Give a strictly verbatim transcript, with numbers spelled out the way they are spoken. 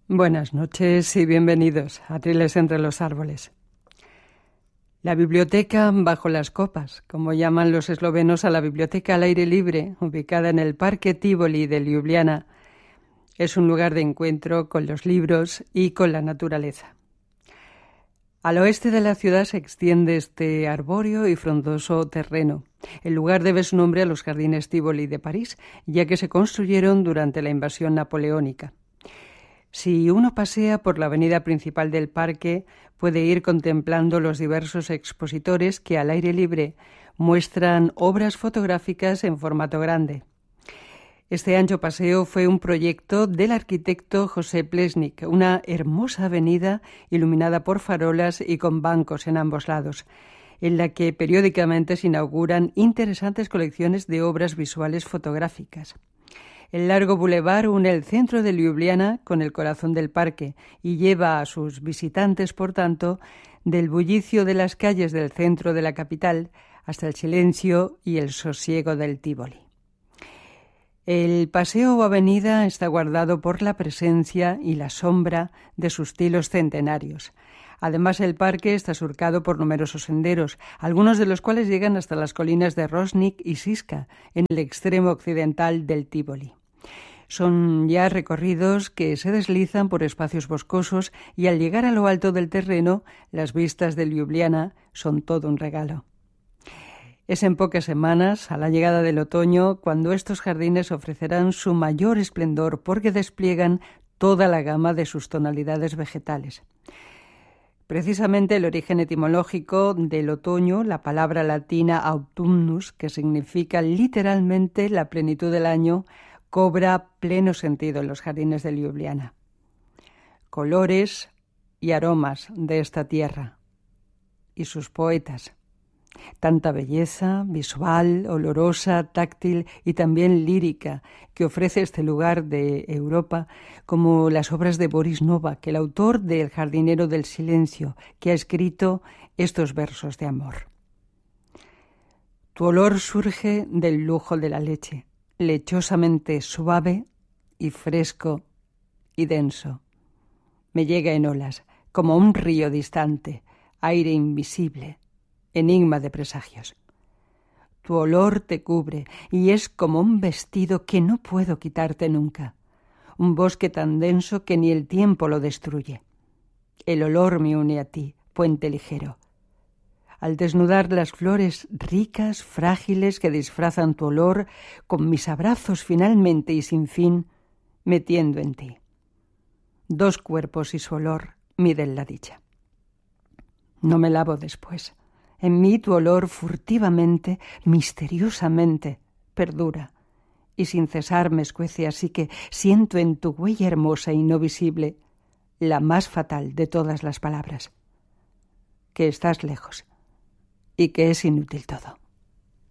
Buenas noches y bienvenidos a Triles entre los árboles. La biblioteca bajo las copas, como llaman los eslovenos a la biblioteca al aire libre, ubicada en el Parque Tivoli de Ljubljana, es un lugar de encuentro con los libros y con la naturaleza. Al oeste de la ciudad se extiende este arbóreo y frondoso terreno. El lugar debe su nombre a los jardines Tivoli de París, ya que se construyeron durante la invasión napoleónica. Si uno pasea por la avenida principal del parque, puede ir contemplando los diversos expositores que al aire libre muestran obras fotográficas en formato grande. Este ancho paseo fue un proyecto del arquitecto José Plesnik, una hermosa avenida iluminada por farolas y con bancos en ambos lados, en la que periódicamente se inauguran interesantes colecciones de obras visuales fotográficas. El largo bulevar une el centro de Ljubljana con el corazón del parque y lleva a sus visitantes, por tanto, del bullicio de las calles del centro de la capital hasta el silencio y el sosiego del Tivoli. El paseo o avenida está guardado por la presencia y la sombra de sus tilos centenarios. Además, el parque está surcado por numerosos senderos, algunos de los cuales llegan hasta las colinas de Rožnik y Šiška, en el extremo occidental del Tivoli. Son ya recorridos que se deslizan por espacios boscosos y al llegar a lo alto del terreno, las vistas de Ljubljana son todo un regalo. Es en pocas semanas, a la llegada del otoño, cuando estos jardines ofrecerán su mayor esplendor porque despliegan toda la gama de sus tonalidades vegetales. Precisamente el origen etimológico del otoño, la palabra latina autumnus, que significa literalmente la plenitud del año, cobra pleno sentido en los jardines de Ljubljana. Colores y aromas de esta tierra y sus poetas. Tanta belleza visual, olorosa, táctil y también lírica que ofrece este lugar de Europa, como las obras de Boris Novak, el autor de El jardinero del silencio, que ha escrito estos versos de amor. Tu olor surge del lujo de la leche, lechosamente suave y fresco y denso. Me llega en olas, como un río distante, aire invisible, enigma de presagios. Tu olor te cubre y es como un vestido que no puedo quitarte nunca, un bosque tan denso que ni el tiempo lo destruye. El olor me une a ti, puente ligero. Al desnudar las flores ricas, frágiles que disfrazan tu olor, con mis abrazos finalmente y sin fin, metiendo en ti. Dos cuerpos y su olor miden la dicha. No me lavo después. En mí tu olor furtivamente, misteriosamente, perdura, y sin cesar me escuece, así que siento en tu huella hermosa y no visible la más fatal de todas las palabras, que estás lejos y que es inútil todo.